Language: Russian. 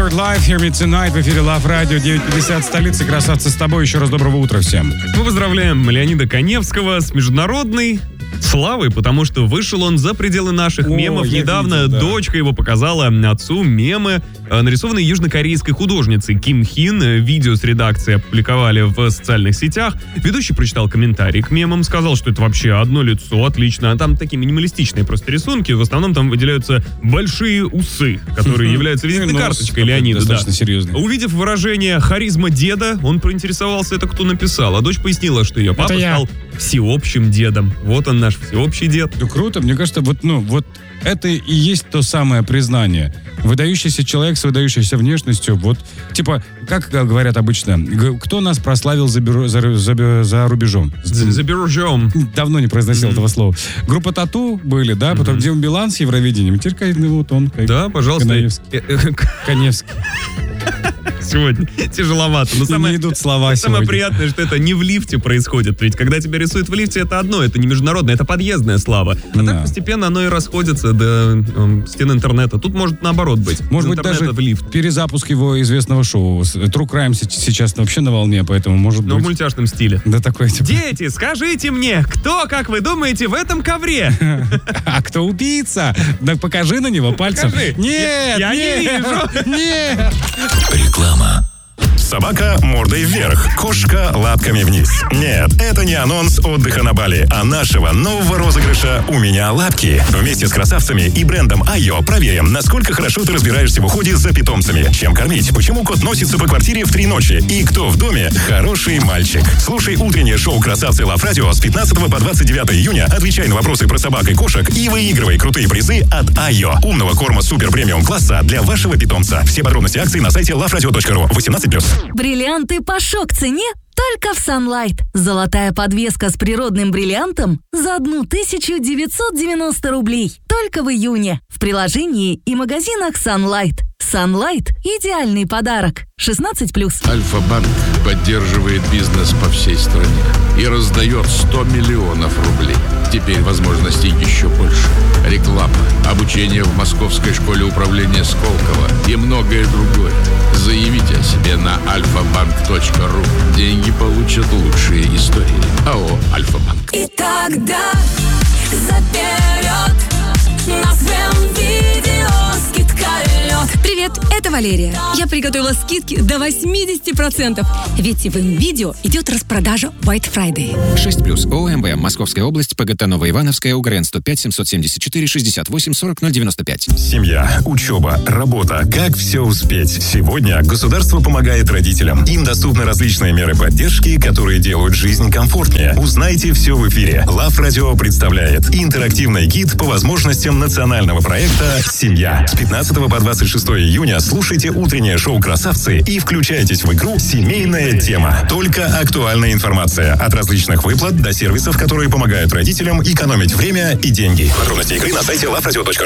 Third Life, Hear Me Tonight, в эфире Love Radio, 9:50, столица, красавцы с тобой. Еще раз доброго утра всем. Мы поздравляем Леонида Каневского с международной славой, потому что вышел он за пределы наших мемов. Недавно видел, да. Дочка его показала отцу мемы, нарисованные южнокорейской художницей Ким Хин. Видео с редакцией опубликовали в социальных сетях. Ведущий прочитал комментарий к мемам, сказал, что это вообще одно лицо, отлично. А там такие минималистичные просто рисунки. В основном там выделяются большие усы, которые являются визитной карточкой Леонида. Достаточно серьезно. Увидев выражение «харизма деда», он проинтересовался, это кто написал. А дочь пояснила, что ее папа стал всеобщим дедом. Вот он наш всеобщий дед. Ну, круто. Мне кажется, вот это и есть то самое признание. Выдающийся человек с выдающейся внешностью. Вот, типа, как говорят обычно, кто нас прославил за рубежом? За рубежом. Давно не произносил этого слова. Группа Тату были, да? Потом Дима Билан с Евровидением. Теперь вот он. Да, пожалуйста. Каневский. Сегодня тяжеловато. Но не идут слова самое сегодня. приятное, что это не в лифте происходит. Ведь когда тебя рисуют в лифте, это одно, это не международное, это подъездная слава. А так постепенно оно и расходится до стен интернета. Тут может наоборот быть. Может быть, даже в лифт. перезапуск его известного шоу. True Crime сейчас вообще на волне, поэтому может быть... Но в мультяшном стиле. Да, такой типа... Дети, скажите мне, кто, как вы думаете, в этом ковре? А кто убийца? Да покажи на него пальцем. Покажи. Нет, Я не вижу. Нет. Реклама. Собака мордой вверх, кошка лапками вниз. Нет, это не анонс отдыха на Бали, а нашего нового розыгрыша «У меня лапки». Вместе с красавцами и брендом Айо проверим, насколько хорошо ты разбираешься в уходе за питомцами. Чем кормить, почему кот носится по квартире в 3 ночи и кто в доме хороший мальчик. Слушай утреннее шоу «Красавцы Лав Радио» с 15 по 29 июня. Отвечай на вопросы про собак и кошек и выигрывай крутые призы от Айо. Умного корма супер премиум класса для вашего питомца. Все подробности акций на сайте loveradio.ru. 18+. Бриллианты по шок-цене только в Sunlight. Золотая подвеска с природным бриллиантом за 1990 рублей. Только в июне. В приложении и магазинах Sunlight. Sunlight – идеальный подарок. 16+. Альфа-банк поддерживает бизнес по всей стране и раздает 100 миллионов рублей. Теперь возможностей еще больше. Реклама, обучение в Московской школе управления Сколково и многое другое. Заявите о себе на alfabank.ru. Деньги получат лучшие истории. АО «Альфа-банк». И тогда заберет на своем видео скидка-лед. Привет, это Валерия. Я приготовила скидки до 80%. Ведь в видео идет распродажа White Friday. 6+. ОМВ. Московская область. ПГТ Новоивановская. УГРН 105 774 68 40 095. Семья, учеба, работа. Как все успеть? Сегодня государство помогает родителям. Им доступны различные меры поддержки, которые делают жизнь комфортнее. Узнайте все в эфире. Love Radio представляет интерактивный гид по возможностям национального проекта «Семья». С 15 по 26 июня слушайте утреннее шоу «Красавцы» и включайтесь в игру «Семейная тема». Только актуальная информация от различных выплат до сервисов, которые помогают родителям экономить время и деньги. Подробности игры на сайте loveradio.ru.